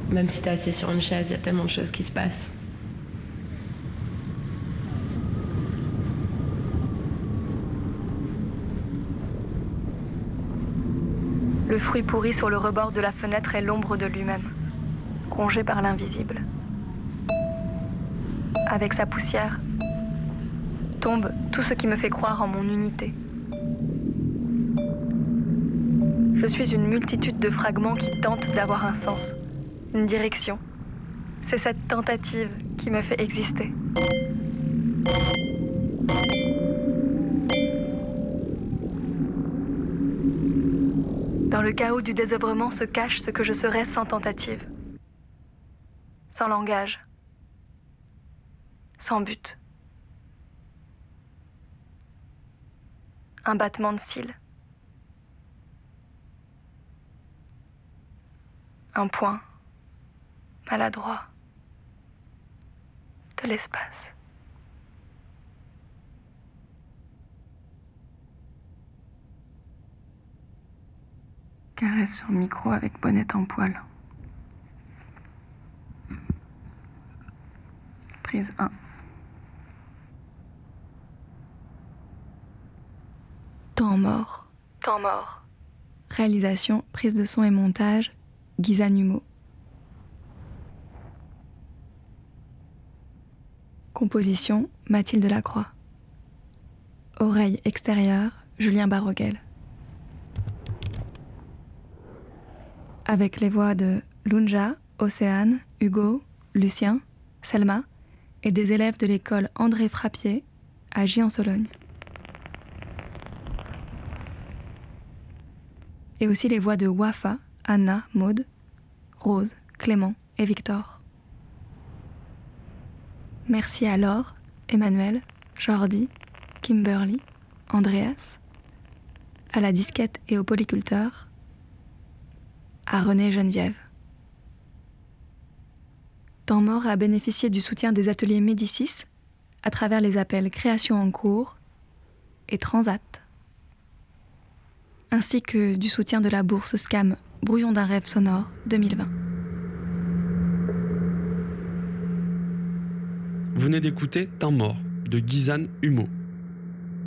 Même si t'es assis sur une chaise, il y a tellement de choses qui se passent. Le fruit pourri sur le rebord de la fenêtre est l'ombre de lui-même, rongé par l'invisible. Avec sa poussière, tombe tout ce qui me fait croire en mon unité. Je suis une multitude de fragments qui tentent d'avoir un sens, une direction. C'est cette tentative qui me fait exister. Dans le chaos du désœuvrement se cache ce que je serais sans tentative, sans langage, sans but. Un battement de cils. Un point maladroit de l'espace. Caresse sur micro avec bonnette en poil. Prise 1. Temps mort. Temps mort. Réalisation, prise de son et montage, Guizan Humeau. Composition, Mathilde Lacroix. Oreille extérieure, Julien Barroguel. Avec les voix de Lunja, Océane, Hugo, Lucien, Selma et des élèves de l'école André Frappier à Gien-Sologne. Et aussi les voix de Wafa, Anna, Maude, Rose, Clément et Victor. Merci à Laure, Emmanuel, Jordi, Kimberly, Andreas, à la disquette et au polyculteur, à René Geneviève. Temps mort a bénéficié du soutien des ateliers Médicis à travers les appels Création en cours et Transat, ainsi que du soutien de la bourse SCAM Brouillon d'un rêve sonore 2020. Vous venez d'écouter Temps mort de Guizan Humeau.